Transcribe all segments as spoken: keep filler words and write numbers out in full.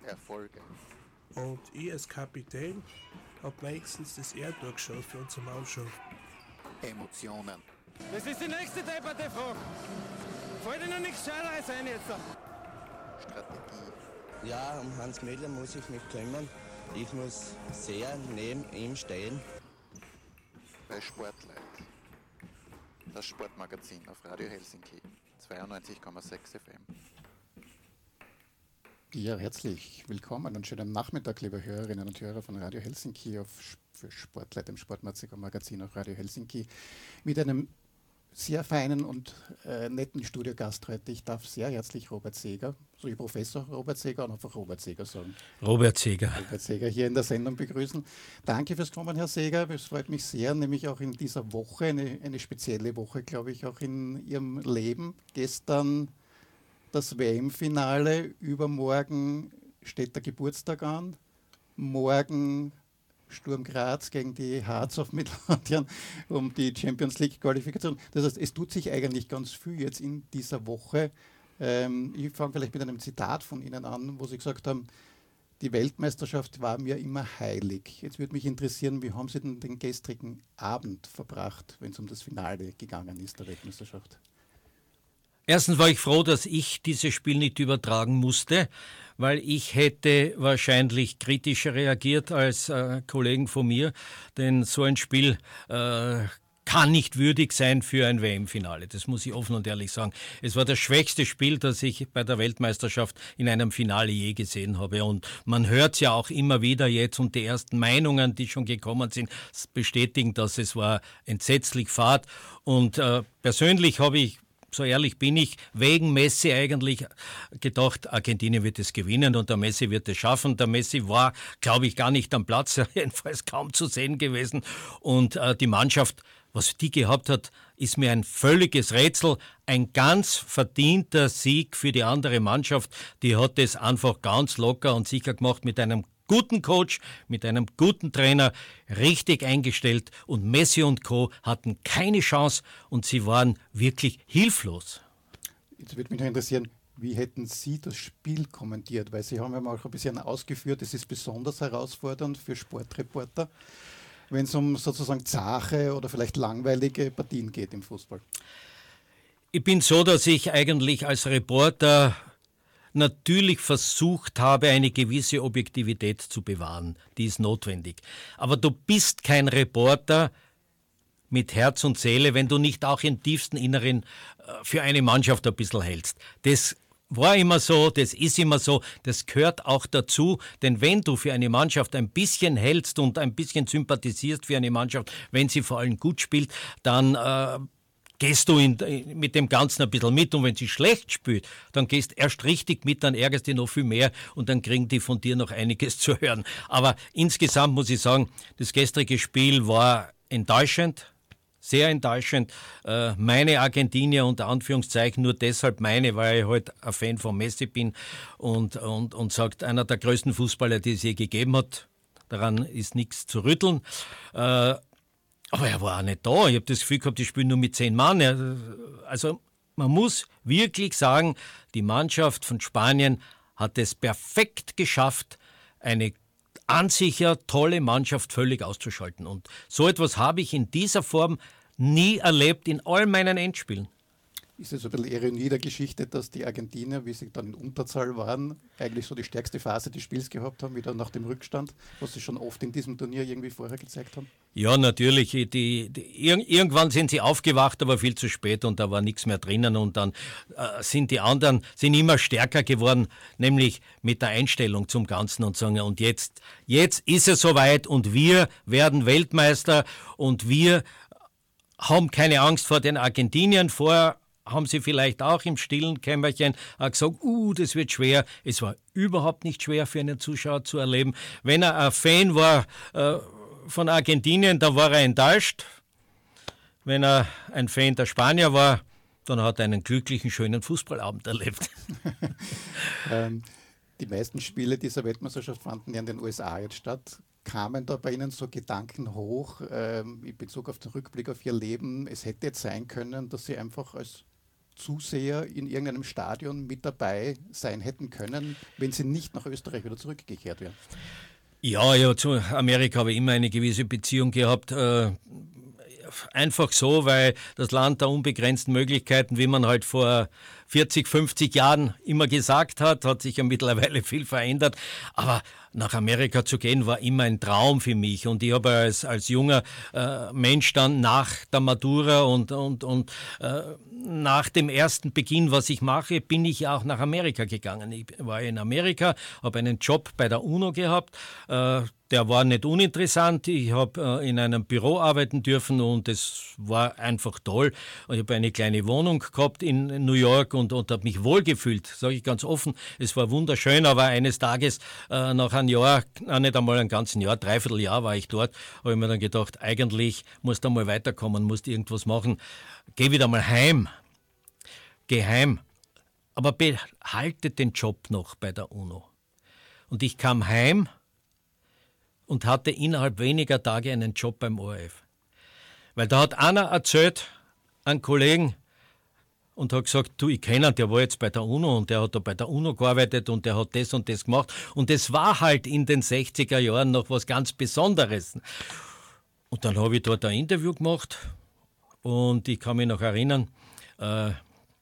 Erfolge. Und ich als Kapitän hab wenigstens das Erdtor geschaut für uns zum Ausschauen. Emotionen. Das ist die nächste depperte Frage. Fällt dir noch nichts Scheideres ein jetzt? Strategie. Ja, um Hans Mädler muss ich mich kümmern. Ich muss sehr neben ihm stehen. Bei Sportleit. Das Sportmagazin auf Radio Helsinki. zweiundneunzig Komma sechs F M. Ja, herzlich willkommen und schönen Nachmittag, liebe Hörerinnen und Hörer von Radio Helsinki auf, für Sportleit, dem Sportmagazin auf Radio Helsinki, mit einem sehr feinen und äh, netten Studiogast heute. Ich darf sehr herzlich Robert Seeger, soll ich Professor Robert Seeger und einfach Robert Seeger sagen? Robert Seeger. Robert Seeger hier in der Sendung begrüßen. Danke fürs Kommen, Herr Seeger. Es freut mich sehr, nämlich auch in dieser Woche, eine, eine spezielle Woche, glaube ich, auch in Ihrem Leben. Gestern das W M-Finale, übermorgen steht der Geburtstag an, morgen Sturm Graz gegen die Hearts of Midlothian um die Champions League-Qualifikation. Das heißt, es tut sich eigentlich ganz viel jetzt in dieser Woche. Ähm, ich fange vielleicht mit einem Zitat von Ihnen an, wo Sie gesagt haben, die Weltmeisterschaft war mir immer heilig. Jetzt würde mich interessieren, wie haben Sie denn den gestrigen Abend verbracht, wenn es um das Finale gegangen ist der Weltmeisterschaft? Erstens war ich froh, dass ich dieses Spiel nicht übertragen musste, weil ich hätte wahrscheinlich kritischer reagiert als äh, Kollegen von mir, denn so ein Spiel äh, kann nicht würdig sein für ein W M-Finale. Das muss ich offen und ehrlich sagen. Es war das schwächste Spiel, das ich bei der Weltmeisterschaft in einem Finale je gesehen habe. Und man hört es ja auch immer wieder jetzt und die ersten Meinungen, die schon gekommen sind, bestätigen, dass es war entsetzlich fad. Und äh, persönlich habe ich, so ehrlich bin ich, wegen Messi eigentlich gedacht, Argentinien wird es gewinnen und der Messi wird es schaffen. Der Messi war, glaube ich, gar nicht am Platz, jedenfalls kaum zu sehen gewesen. Und äh, die Mannschaft, was die gehabt hat, ist mir ein völliges Rätsel. Ein ganz verdienter Sieg für die andere Mannschaft. Die hat es einfach ganz locker und sicher gemacht mit einem guten Coach, mit einem guten Trainer, richtig eingestellt und Messi und Co. hatten keine Chance und sie waren wirklich hilflos. Jetzt würde mich noch interessieren, wie hätten Sie das Spiel kommentiert? Weil Sie haben ja mal auch ein bisschen ausgeführt, es ist besonders herausfordernd für Sportreporter, wenn es um sozusagen zache oder vielleicht langweilige Partien geht im Fußball. Ich bin so, dass ich eigentlich als Reporter natürlich versucht habe, eine gewisse Objektivität zu bewahren. Die ist notwendig. Aber du bist kein Reporter mit Herz und Seele, wenn du nicht auch im tiefsten Inneren für eine Mannschaft ein bisschen hältst. Das war immer so, das ist immer so, das gehört auch dazu, denn wenn du für eine Mannschaft ein bisschen hältst und ein bisschen sympathisierst für eine Mannschaft, wenn sie vor allem gut spielt, dann äh, gehst du in, mit dem Ganzen ein bisschen mit und wenn sie schlecht spielt, dann gehst erst richtig mit, dann ärgerst du noch viel mehr und dann kriegen die von dir noch einiges zu hören. Aber insgesamt muss ich sagen, das gestrige Spiel war enttäuschend, sehr enttäuschend. Äh, meine Argentinier unter Anführungszeichen, nur deshalb meine, weil ich halt ein Fan von Messi bin und, und, und sagt, einer der größten Fußballer, die es je gegeben hat, daran ist nichts zu rütteln. Äh, Aber er war auch nicht da. Ich habe das Gefühl gehabt, die spielen nur mit zehn Mann. Also man muss wirklich sagen, die Mannschaft von Spanien hat es perfekt geschafft, eine an sich ja tolle Mannschaft völlig auszuschalten. Und so etwas habe ich in dieser Form nie erlebt in all meinen Endspielen. Ist es so ein bisschen Ironie der Geschichte, dass die Argentinier, wie sie dann in Unterzahl waren, eigentlich so die stärkste Phase des Spiels gehabt haben, wieder nach dem Rückstand, was sie schon oft in diesem Turnier irgendwie vorher gezeigt haben? Ja, natürlich. Die, die, irgendwann sind sie aufgewacht, aber viel zu spät und da war nichts mehr drinnen und dann äh, sind die anderen sind immer stärker geworden, nämlich mit der Einstellung zum Ganzen und sagen, und jetzt, jetzt ist es soweit und wir werden Weltmeister und wir haben keine Angst vor den Argentiniern. Vorher haben sie vielleicht auch im stillen Kämmerchen gesagt, uh, das wird schwer. Es war überhaupt nicht schwer für einen Zuschauer zu erleben. Wenn er ein Fan war äh, von Argentinien, dann war er enttäuscht. Wenn er ein Fan der Spanier war, dann hat er einen glücklichen, schönen Fußballabend erlebt. ähm, die meisten Spiele dieser Weltmeisterschaft fanden ja in den U S A jetzt statt. Kamen da bei Ihnen so Gedanken hoch, ähm, in Bezug auf den Rückblick auf Ihr Leben, es hätte jetzt sein können, dass Sie einfach als Zuseher in irgendeinem Stadion mit dabei sein hätten können, wenn Sie nicht nach Österreich wieder zurückgekehrt wären? Ja, ja, zu Amerika habe ich immer eine gewisse Beziehung gehabt. Äh, einfach so, weil das Land der unbegrenzten Möglichkeiten, wie man halt vor vierzig, fünfzig Jahren immer gesagt hat, hat sich ja mittlerweile viel verändert. Aber nach Amerika zu gehen war immer ein Traum für mich. Und ich habe als, als junger äh, Mensch dann nach der Matura und, und, und äh, nach dem ersten Beginn, was ich mache, bin ich ja auch nach Amerika gegangen. Ich war in Amerika, habe einen Job bei der UNO gehabt. Äh, der war nicht uninteressant. Ich habe äh, in einem Büro arbeiten dürfen und es war einfach toll. Ich habe eine kleine Wohnung gehabt in, in New York und, und habe mich wohlgefühlt, sage ich ganz offen. Es war wunderschön, aber eines Tages äh, nach einem Jahr, äh, nicht einmal ein ganzes Jahr, dreiviertel Jahr war ich dort, habe ich mir dann gedacht, eigentlich musst du mal weiterkommen, musst irgendwas machen. Geh wieder mal heim. Geh heim. Aber behalte den Job noch bei der UNO. Und ich kam heim und hatte innerhalb weniger Tage einen Job beim O R F. Weil da hat einer erzählt, einen Kollegen, und hat gesagt, du, ich kenne ihn, der war jetzt bei der UNO und der hat da bei der UNO gearbeitet und der hat das und das gemacht. Und es war halt in den sechziger Jahren noch was ganz Besonderes. Und dann habe ich dort ein Interview gemacht und ich kann mich noch erinnern, äh,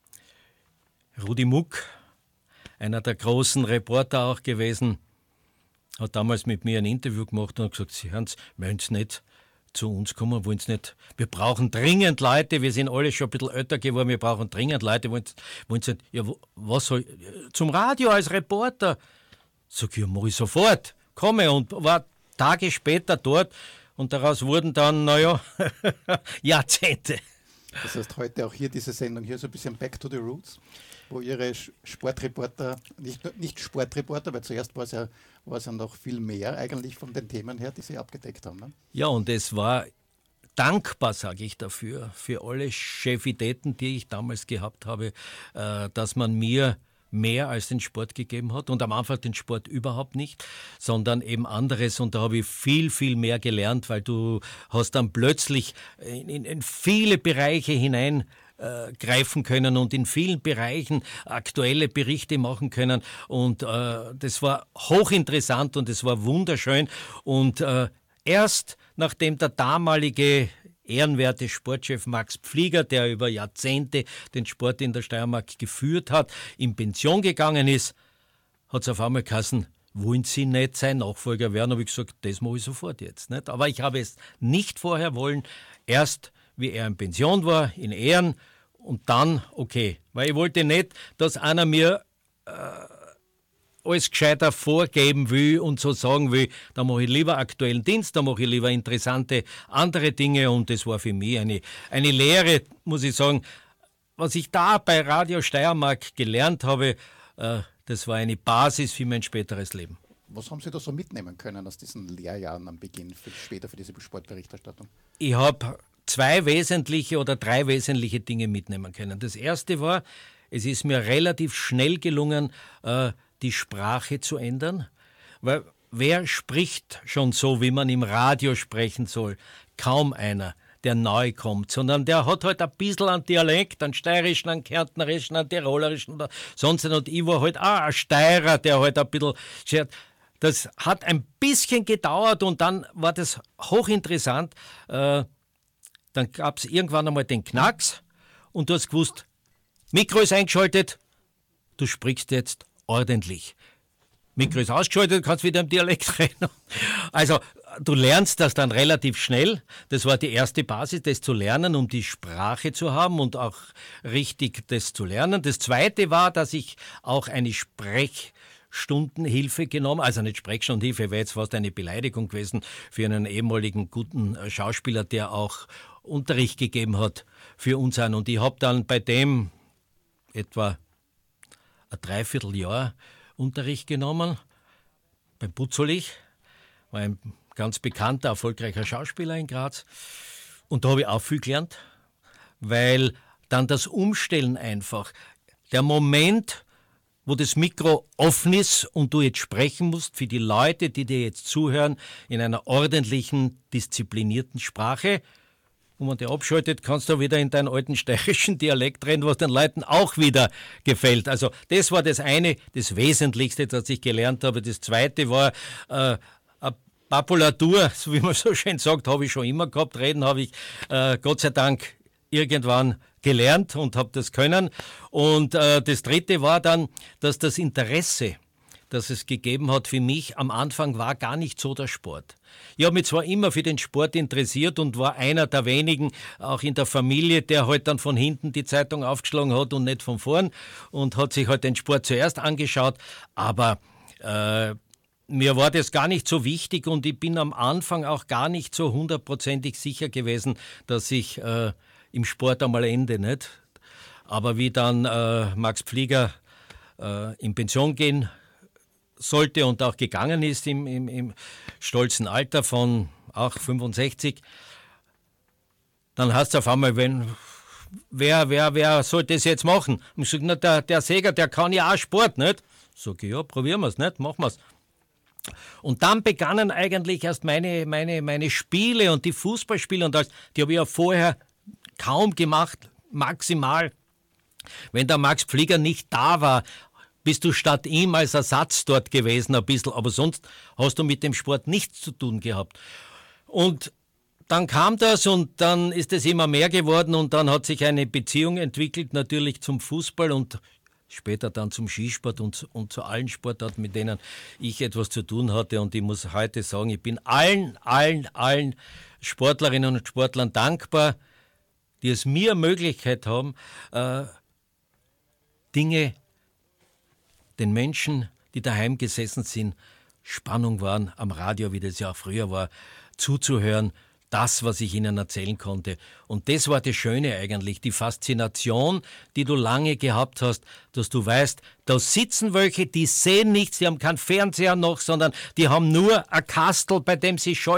Rudi Muck, einer der großen Reporter auch gewesen, hat damals mit mir ein Interview gemacht und hat gesagt, Sie hören, wollen Sie nicht zu uns kommen, wollen Sie nicht, wir brauchen dringend Leute, wir sind alle schon ein bisschen älter geworden, wir brauchen dringend Leute, wollen Sie, wollen Sie nicht, ja, was soll, zum Radio als Reporter? Sag ich, ja, mach ich sofort, komme, und war Tage später dort und daraus wurden dann, naja, Jahrzehnte. Das heißt, heute auch hier diese Sendung, hier so ein bisschen Back to the Roots, wo Ihre Sportreporter, nicht, nicht Sportreporter, weil zuerst war es, ja, war es ja noch viel mehr eigentlich von den Themen her, die Sie abgedeckt haben. Ne? Ja, und es war dankbar, sage ich dafür, für alle Chefitäten, die ich damals gehabt habe, äh, dass man mir mehr als den Sport gegeben hat und am Anfang den Sport überhaupt nicht, sondern eben anderes, und da habe ich viel, viel mehr gelernt, weil du hast dann plötzlich in, in, in viele Bereiche hinein äh, greifen können und in vielen Bereichen aktuelle Berichte machen können, und äh, das war hochinteressant und es war wunderschön, und äh, erst nachdem der damalige ehrenwerte Sportchef Max Pflieger, der über Jahrzehnte den Sport in der Steiermark geführt hat, in Pension gegangen ist, hat es auf einmal geheißen, wollen Sie nicht sein Nachfolger werden? Habe ich gesagt, das mache ich sofort jetzt. Nicht? Aber ich habe es nicht vorher wollen, erst wie er in Pension war, in Ehren, und dann, okay. Weil ich wollte nicht, dass einer mir äh, alles gescheiter vorgeben will und so sagen will, da mache ich lieber aktuellen Dienst, da mache ich lieber interessante andere Dinge, und das war für mich eine, eine Lehre, muss ich sagen. Was ich da bei Radio Steiermark gelernt habe, äh, das war eine Basis für mein späteres Leben. Was haben Sie da so mitnehmen können aus diesen Lehrjahren am Beginn, für, später für diese Sportberichterstattung? Ich habe zwei wesentliche oder drei wesentliche Dinge mitnehmen können. Das erste war, es ist mir relativ schnell gelungen, äh, die Sprache zu ändern, weil wer spricht schon so, wie man im Radio sprechen soll? Kaum einer, der neu kommt, sondern der hat halt ein bisschen einen Dialekt, einen steirischen, einen kärntnerischen, einen tirolerischen oder sonst. Und ich war halt auch ein Steirer, der halt ein bisschen schert. Das hat ein bisschen gedauert und dann war das hochinteressant. Äh, dann gab es irgendwann einmal den Knacks und du hast gewusst, Mikro ist eingeschaltet, du sprichst jetzt ordentlich. Mikro ist ausgeschaltet, du kannst wieder im Dialekt reden. Also du lernst das dann relativ schnell. Das war die erste Basis, das zu lernen, um die Sprache zu haben und auch richtig das zu lernen. Das zweite war, dass ich auch eine Sprechstundenhilfe genommen, also nicht Sprechstundenhilfe, wäre jetzt fast eine Beleidigung gewesen für einen ehemaligen guten Schauspieler, der auch Unterricht gegeben hat für uns an. Und ich habe dann bei dem etwa ein Dreivierteljahr Unterricht genommen, beim Putzolich, war ein ganz bekannter, erfolgreicher Schauspieler in Graz. Und da habe ich auch viel gelernt, weil dann das Umstellen einfach, der Moment, wo das Mikro offen ist und du jetzt sprechen musst, für die Leute, die dir jetzt zuhören, in einer ordentlichen, disziplinierten Sprache, Und wenn der abschaltet, kannst du wieder in deinen alten steirischen Dialekt reden, was den Leuten auch wieder gefällt. Also das war das eine, das Wesentlichste, das ich gelernt habe. Das zweite war äh, eine Papulatur, so wie man so schön sagt, habe ich schon immer gehabt. Reden habe ich äh, Gott sei Dank irgendwann gelernt und habe das können. Und äh, das dritte war dann, dass das Interesse, das es gegeben hat für mich, am Anfang war gar nicht so der Sport. Ich habe mich zwar immer für den Sport interessiert und war einer der wenigen, auch in der Familie, der halt dann von hinten die Zeitung aufgeschlagen hat und nicht von vorn und hat sich halt den Sport zuerst angeschaut, aber äh, mir war das gar nicht so wichtig und ich bin am Anfang auch gar nicht so hundertprozentig sicher gewesen, dass ich äh, im Sport einmal ende, nicht? Aber wie dann äh, Max Pflieger äh, in Pension gehen sollte und auch gegangen ist im, im, im stolzen Alter von auch fünfundsechzig, dann heißt es auf einmal, wenn, wer, wer, wer soll das jetzt machen? Und ich sage, na, der, der Seger, der kann ja auch Sport, nicht? Sag ich, ja, probieren wir es, nicht? Machen wir es. Und dann begannen eigentlich erst meine, meine, meine Spiele und die Fußballspiele und alles, die habe ich ja vorher kaum gemacht, maximal. Wenn der Max Pflieger nicht da war, bist du statt ihm als Ersatz dort gewesen ein bisschen, aber sonst hast du mit dem Sport nichts zu tun gehabt. Und dann kam das und dann ist es immer mehr geworden und dann hat sich eine Beziehung entwickelt, natürlich zum Fußball und später dann zum Skisport und, und zu allen Sportarten, mit denen ich etwas zu tun hatte. Und ich muss heute sagen, ich bin allen, allen, allen Sportlerinnen und Sportlern dankbar, die es mir Möglichkeit haben, äh, Dinge den Menschen, die daheim gesessen sind, Spannung waren am Radio, wie das ja auch früher war, zuzuhören, das, was ich ihnen erzählen konnte. Und das war das Schöne eigentlich, die Faszination, die du lange gehabt hast, dass du weißt, da sitzen welche, die sehen nichts, die haben keinen Fernseher noch, sondern die haben nur ein Kastel, bei dem sie scheu